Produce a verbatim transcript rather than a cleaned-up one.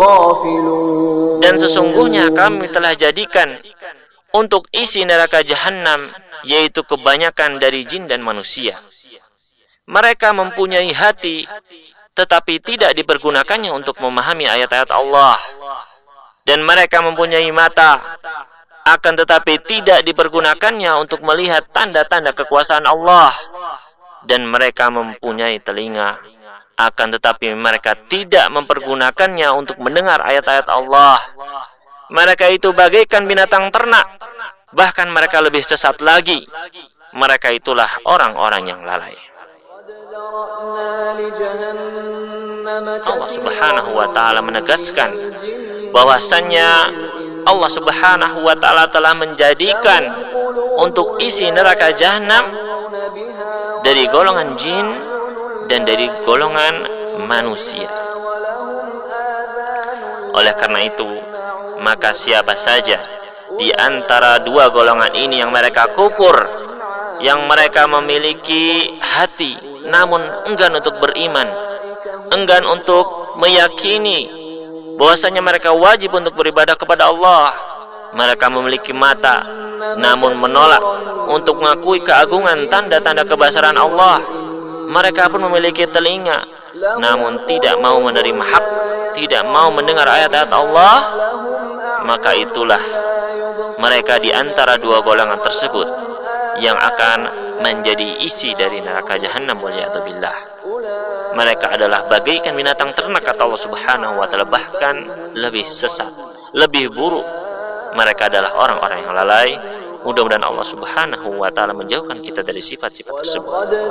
غافلون. Dan sesungguhnya kami telah jadikan untuk isi neraka jahanam, yaitu kebanyakan dari jin dan manusia. Mereka mempunyai hati, tetapi tidak dipergunakannya untuk memahami ayat-ayat Allah. Dan mereka mempunyai mata, akan tetapi tidak dipergunakannya untuk melihat tanda-tanda kekuasaan Allah. Dan mereka mempunyai telinga, akan tetapi mereka tidak mempergunakannya untuk mendengar ayat-ayat Allah. Mereka itu bagaikan binatang ternak, bahkan mereka lebih sesat lagi. Mereka itulah orang-orang yang lalai. Allah Subhanahu wa taala menegaskan bahwasannya Allah Subhanahu wa taala telah menjadikan untuk isi neraka jahanam dari golongan jin dan dari golongan manusia. Oleh karena itu, maka siapa saja di antara dua golongan ini yang mereka kufur, yang mereka memiliki hati namun enggan untuk beriman, enggan untuk meyakini bahwasanya mereka wajib untuk beribadah kepada Allah, mereka memiliki mata namun menolak untuk mengakui keagungan tanda-tanda kebesaran Allah, mereka pun memiliki telinga namun tidak mau menerima hak, tidak mau mendengar ayat-ayat Allah, maka itulah mereka di antara dua golongan tersebut yang akan menjadi isi dari neraka jahanam, waliyadzubillah. Mereka adalah bagaikan binatang ternak, kata Allah Subhanahu wa taala, bahkan lebih sesat, lebih buruk. Mereka adalah orang-orang yang lalai. Mudah-mudahan Allah Subhanahu wa taala menjauhkan kita dari sifat-sifat tersebut.